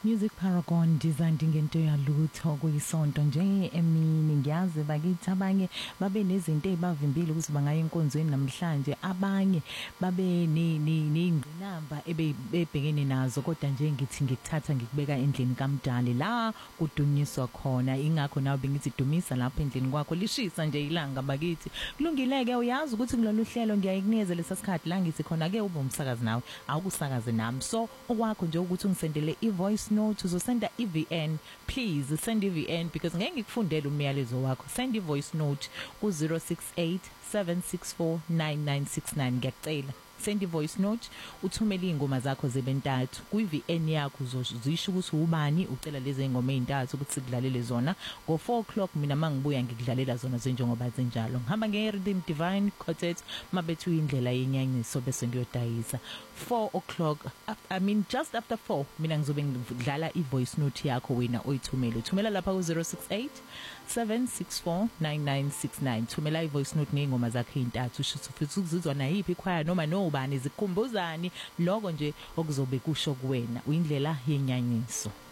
Music Paragon designed ngento yalutho kuyisonto nje emini ngiyazi bakithi abanye babe nezinto ezibavimbile ukuthi bangaya enkonzweni namhlanje abanye babe nezingqinamba ebebhekene nazo kodwa nje ngithi ngikuthatha ngikubeka endlini kaMdali la kudunyiswa khona ingakho nawe bengithi dumisa lapha endlini kwakho lishisa nje ilanga bakithi kulungileke uyazi ukuthi kulolu hlelo ngiyayikunikeza lesasikhathi la ngithi khona ke ube umsakazi nawe awukusakaze nami so okwakho nje ukuthi ungisendele ivoice note uzosenda iVN please send iVN because ngeke ngikufundele umyalezo wakho send ivoice note ku 068 764 9969 ngiyacela send ivoice note uthumele ingoma zakho zebentathu kuVN yakho uzozisho ukuthi ubani ucela lezi ngoma ezintathu ukuthi sikudlalele zona ngo 4:00 mina mangibuya ngikudlalela zona njengoba zinjalo ngihamba ngeRhythm Divine Quartet mabethu indlela yenyanyiso bese ngiyodayisa 4:00 I mean just after 4 mina ngizobe ngidlala ivoice note yakho wena oyithumele thumela lapha ku 068 764 9969 thumela ivoice note ngengoma zakho ezintathu usho futhi ukuzizwa nayiphi ikhwaya noma nobani zikhumbuzani lokho nje okuzobe kusho kuwena uyindlela yenyanyiso